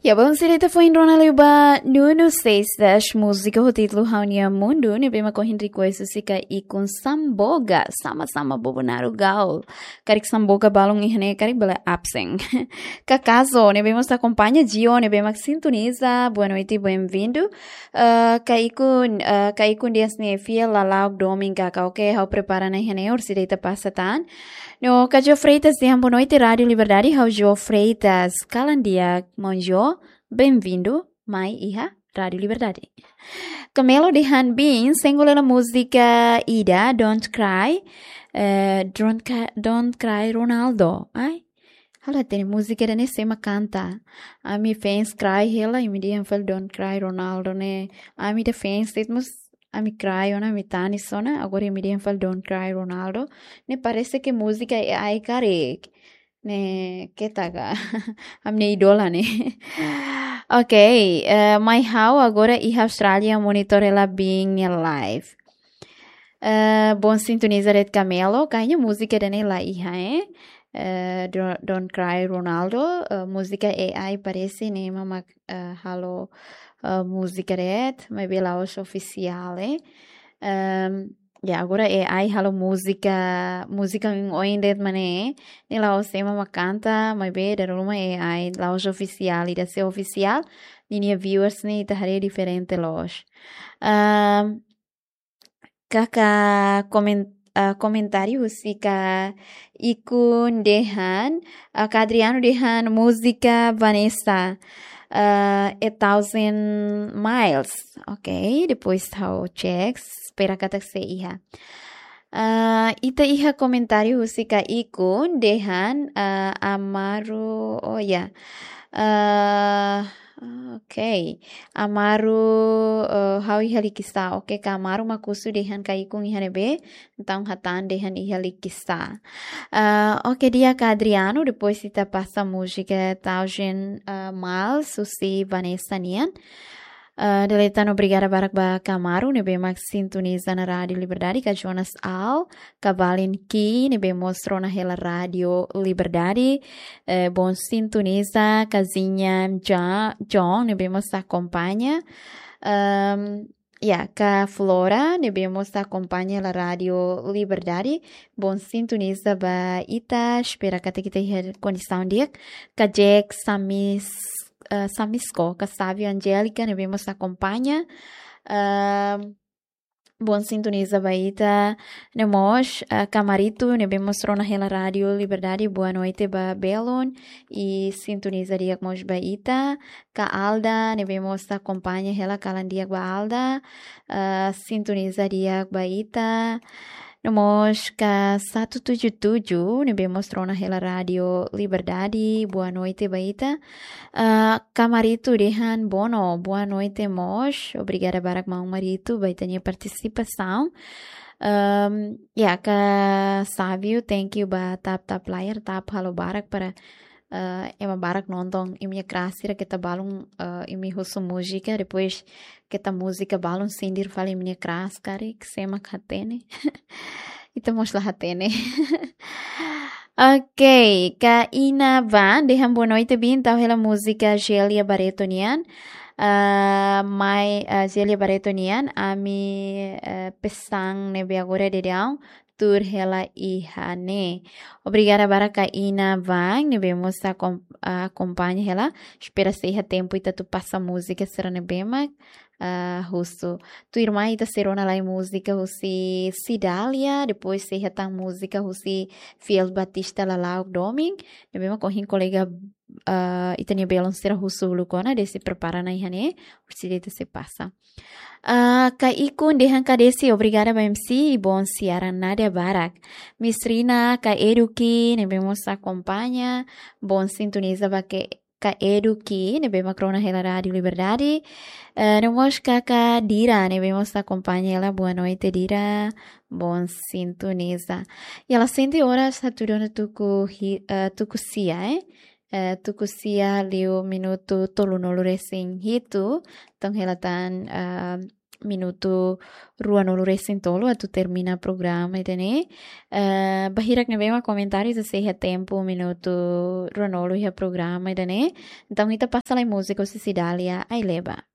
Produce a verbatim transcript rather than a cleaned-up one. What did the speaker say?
Ya, bang cerita foi Ronald ba nuno seis das música o título Haunia Mundo ne bema corrin request sika ikun samboga sama-sama bobonaru gal karik samboga balong ihne karik bela abseng ka caso ne bema sta acompanha Gio ne bema sintoniza boa noite bem-vindo uh, ka ikun uh, ka ikun dias ne fiel la laug dominga ka ok hau prepara na ihne or sireita passatan no ka Jo Freitas de boa noite Rádio Liberdade hau Jo Freitas calandia monjo bem-vindo, mai iha Rádio Liberdade. Camelo de Hanbin, singola música Ida, Don't Cry, uh, don't, don't Cry Ronaldo. Ai, hala tem música da Nessema canta. A mi fans cry hela, e me diam fel Don't Cry Ronaldo, ne. A mi de fans, temos a mi cry, ona mi tani sona, agora me diam fel Don't Cry Ronaldo. Ne parece que música é ai carek. Ne, que taga. A minha idola, ne. Ok, uh, my how agora e Austrália monitorela bem live. Uh, bom sintonizar de Camelo, ganha música de nela iha, eh? Uh, don't, don't Cry Ronaldo, uh, música A I parece ne mama uh, halo uh, música de, mas bela hoje oficial, eh? Um, Ya, agora é ai halo música, música em oindet mané, ne lá o sema ma canta, mas bem, da ruma é ai lá o oficial e da ser oficial, linha viewers ne tahare diferente los. Um, kaka coment uh, comentário sika ikun dehan, uh, Adriano dehan música Vanessa. Uh, a thousand miles, ok? Depois how checks, espera kata se iha. Uh, ita iha comentário sika ikun dehan uh, amaru, oh ya, yeah. uh, ok, amaru uh, how iha likista, ok, ka amaru makusu dehan ka ikun iha nebe, então hatan dehan iha likista. Uh, ok, dia ka Adriano, depois ita passa música thousand uh, miles, susi Vanessa nian. Uh, Deletan obrigada barak ba Camaro, nebe mak sintoniza na Rádio Liberdade, ka Jonas Al, ka Valenki, nebe mostrou na hela Rádio Liberdade, uh, bom sintoniza, casinha John, nebe mos acompanha, um, yeah, ka Flora, nebe mos acompanha la Rádio Liberdade, bom sintoniza ba ita, espera ka te kita condição dia, ka Jack Samis, Uh, Samisco, que Sávio Angélica, ne vemos acompanha. Uh, bom sintoniza baita. Ne mos, uh, Camarito, ne vemos na hela Rádio Liberdade. Boa noite ba Belon e sintoniza dia mos baita. Ka Alda, ne vemos acompanha hela calandia ba Alda. Uh, sintoniza dia baita. Nós ka satu tujuh tujuh, ne mostrou na hela Rádio Liberdade. Boa noite, baita. Uh, Camarito Rehan Bono, boa noite, mos. Obrigada, Barak Mau Marito, baita minha participação. Um, yeah, ka Sávio, thank you ba tap tap player, tap halo Barak para uh, ema Barak nonton e minha crasira que tá balum uh, e me russo música, depois que tá música balum sindir fala e minha cras, cara, que sema katene. Estamos lá hatene. Ok, ka Ina Van, dehan boa noite bem, então ela música Gélia Baretonian. Uh, mai uh, Gélia Baretonian, ami uh, pesang nebe agora de down. Tur hela ihane. Obrigada para ka Ina Van, nebe moça acompanha ela. Espera seja tempo e tu passa música será nebe mak. Uh, russo. Tu irmã ita serona lá em música russi Cidália, depois se retan música russi Fiel Batista lá lá o domingo. Eu mesmo corri colega uh, itania belon será russo lucona desse prepara na ihane, ursideta se passa. Uh, ka ikun dehan ka desi obrigada ba M C e bom siaran Nadia Barak. Misrina ka Eduki, ne vemos acompanha, bom sintoniza ba que ka Eduki, ne vemos crona hela Rádio Liberdade. Uh, nós ka Dira, ne vemos acompanha ela. Boa noite, Dira. Bom sintoniza. E ela sente horas saturona tuku uh, tuku sia, eh? Uh, tuku sia liu minuto tolu nolu recém hitu. Então ela tan uh, minuto ruanolo recentolo atu termina programa itene. Uh, bahirak ne bema comentários se é tempo minuto ruanolo ia programa itene. Então kita passa lá em música o Cecidalia aí leva.